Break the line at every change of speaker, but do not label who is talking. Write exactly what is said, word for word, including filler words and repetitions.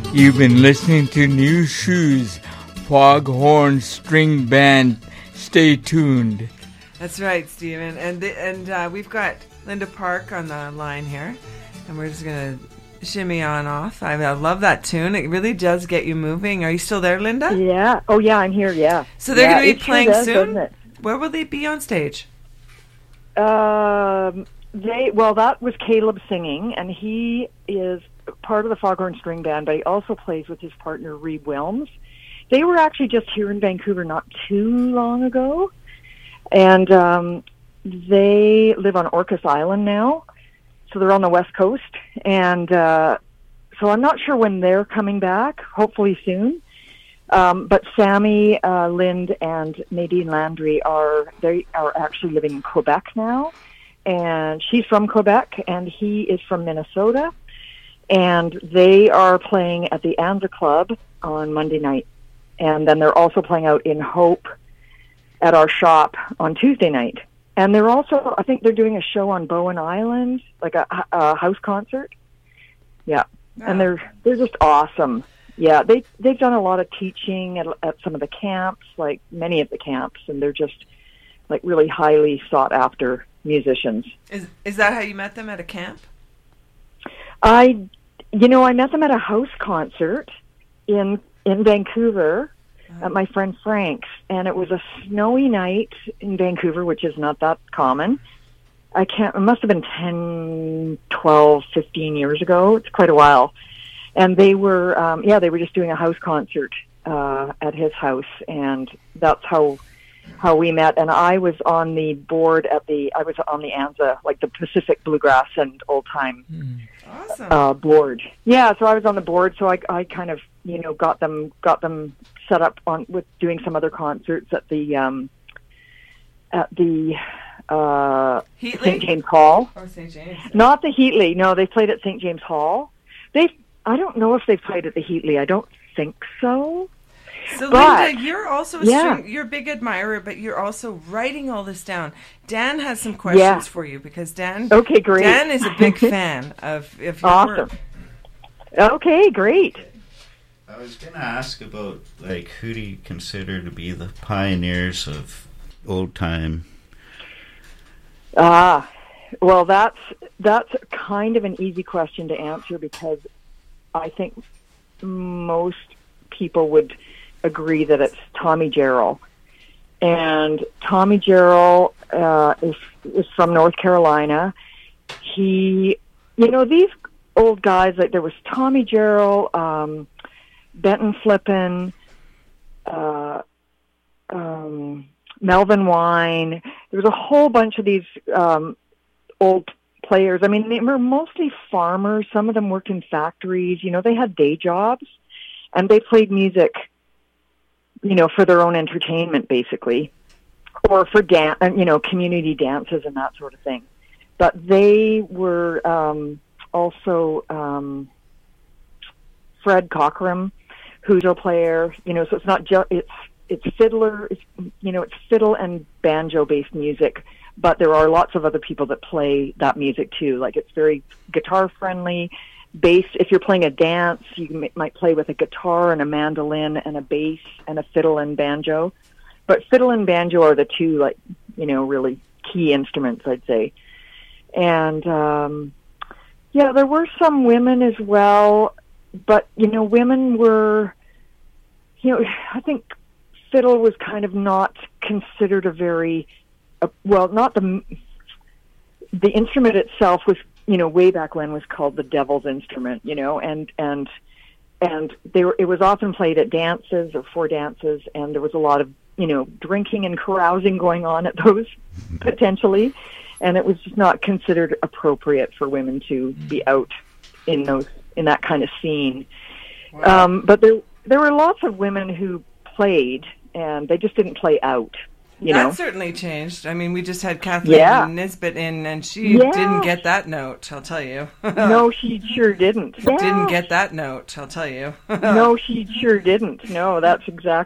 You've been listening to New Shoes, Foghorn String Band. Stay tuned.
That's right, Stephen. And the, and uh, we've got Linda Park on the line here, and we're just going to shimmy on off. I, I love that tune. It really does get you moving. Are you still there, Linda?
Yeah. Oh, yeah, I'm here, yeah.
So they're
yeah,
going to be playing
sure does,
soon? Where will they be on stage?
Um, they Well, that was Caleb singing, and he is part of the Foghorn String Band, but he also plays with his partner, Reed Wilms. They were actually just here in Vancouver not too long ago, and um, they live on Orcas Island now, so they're on the West Coast, and uh, so I'm not sure when they're coming back, hopefully soon. Um, but Sammy, uh, Lind, and Nadine Landry are they are actually living in Quebec now, and she's from Quebec, and he is from Minnesota. And they are playing at the Anza Club on Monday night. And then they're also playing out in Hope at our shop on Tuesday night. And they're also, I think they're doing a show on Bowen Island, like a, a house concert. Yeah. Wow. And they're they're just awesome. Yeah, they, they've done a lot of teaching at, at some of the camps, like many of the camps. And they're just like really highly sought after musicians.
Is is that how you met them, at a camp?
I... You know, I met them at a house concert in in Vancouver oh. at my friend Frank's, and it was a snowy night in Vancouver, which is not that common. I can't, it must have been ten, twelve, fifteen years ago. It's quite a while. And they were, um, yeah, they were just doing a house concert uh, at his house, and that's how how we met. And I was on the board at the, I was on the Anza, like the Pacific Bluegrass and Old Time
mm. awesome.
uh, board. Yeah, so I was on the board, so I, I kind of, you know, got them got them set up on with doing some other concerts at the um, at the uh, Saint James Hall.
Oh, Saint James.
Not the Heatley. No, they played at Saint James Hall. They, I don't know if they played at the Heatley. I don't think so.
So,
but,
Linda, you're also a
yeah.
string, you're a big admirer, but you're also writing all this down. Dan has some questions
yeah.
for you, because Dan,
okay, great.
Dan is a big fan of, of your
awesome.
work.
Okay, great.
I was going to ask about, like, who do you consider to be the pioneers of old time?
Ah, well, that's that's kind of an easy question to answer, because I think most people would agree that it's Tommy Jarrell. And Tommy Jarrell uh, is is from North Carolina. He, you know, these old guys, like there was Tommy Jarrell, um, Benton Flippin, uh, um, Melvin Wine. There was a whole bunch of these um, old players. I mean, they were mostly farmers. Some of them worked in factories. You know, they had day jobs, and they played music, you know, for their own entertainment, basically, or for dan- you know, community dances and that sort of thing. But they were um, also um, Fred Cockram, who's a player. You know, so it's not just it's it's fiddler. It's, you know, it's fiddle and banjo based music. But there are lots of other people that play that music too. Like, it's very guitar friendly. Bass, if you're playing a dance, you m- might play with a guitar and a mandolin and a bass and a fiddle and banjo. But fiddle and banjo are the two, like, you know, really key instruments, I'd say. And, um, yeah, there were some women as well, but, you know, women were, you know, I think fiddle was kind of not considered a very, uh, well, not the, the instrument itself was, you know, way back when was called the devil's instrument, you know, and, and, and they were, it was often played at dances or for dances, and there was a lot of, you know, drinking and carousing going on at those, potentially, and it was just not considered appropriate for women to be out in those, in that kind of scene. Wow. Um, but there, there were lots of women who played, and they just didn't play out. You
that
know?
certainly changed. I mean, we just had Kathleen
yeah.
Nisbet in, and she
yeah.
didn't get that note, I'll tell you.
No, she sure didn't. Yeah.
Didn't get that note, I'll tell you.
No, she sure didn't. No, that's exactly